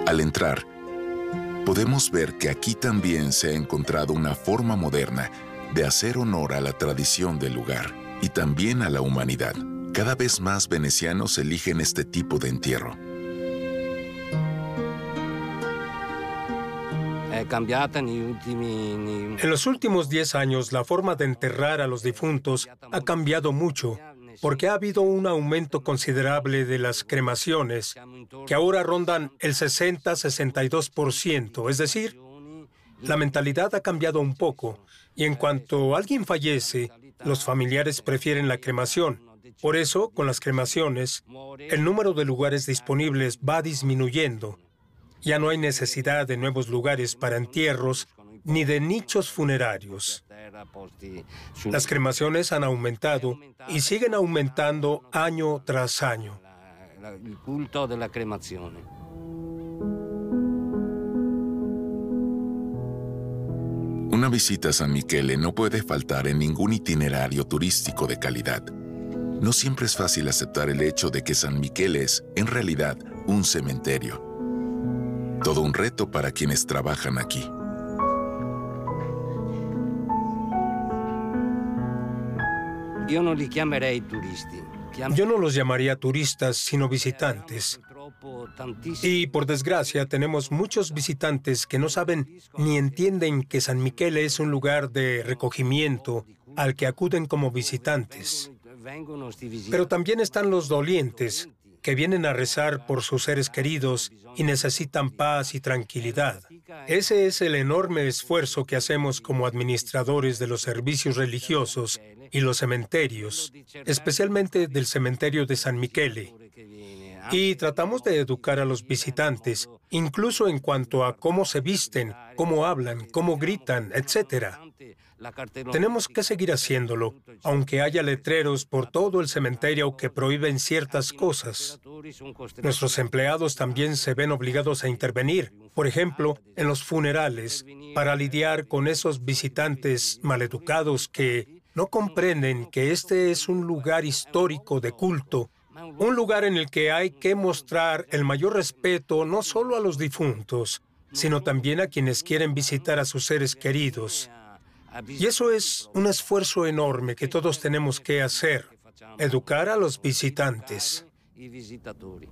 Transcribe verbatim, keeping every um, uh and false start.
Al entrar, podemos ver que aquí también se ha encontrado una forma moderna de hacer honor a la tradición del lugar y también a la humanidad. Cada vez más venecianos eligen este tipo de entierro. En los últimos diez años, la forma de enterrar a los difuntos ha cambiado mucho, porque ha habido un aumento considerable de las cremaciones, que ahora rondan el sesenta a sesenta y dos por ciento. Es decir, la mentalidad ha cambiado un poco, y en cuanto alguien fallece, los familiares prefieren la cremación. Por eso, con las cremaciones, el número de lugares disponibles va disminuyendo. Ya no hay necesidad de nuevos lugares para entierros ni de nichos funerarios. Las cremaciones han aumentado y siguen aumentando año tras año. El culto de la cremación. Una visita a San Michele no puede faltar en ningún itinerario turístico de calidad. No siempre es fácil aceptar el hecho de que San Michele es, en realidad, un cementerio. Todo un reto para quienes trabajan aquí. Yo no li chiamerei turisti. Yo no los llamaría turistas, sino visitantes. Y, por desgracia, tenemos muchos visitantes que no saben ni entienden que San Michele es un lugar de recogimiento al que acuden como visitantes. Pero también están los dolientes, que vienen a rezar por sus seres queridos y necesitan paz y tranquilidad. Ese es el enorme esfuerzo que hacemos como administradores de los servicios religiosos y los cementerios, especialmente del cementerio de San Michele. Y tratamos de educar a los visitantes, incluso en cuanto a cómo se visten, cómo hablan, cómo gritan, etcétera. Tenemos que seguir haciéndolo, aunque haya letreros por todo el cementerio que prohíben ciertas cosas. Nuestros empleados también se ven obligados a intervenir, por ejemplo, en los funerales, para lidiar con esos visitantes maleducados que no comprenden que este es un lugar histórico de culto, un lugar en el que hay que mostrar el mayor respeto no solo a los difuntos, sino también a quienes quieren visitar a sus seres queridos. Y eso es un esfuerzo enorme que todos tenemos que hacer, educar a los visitantes.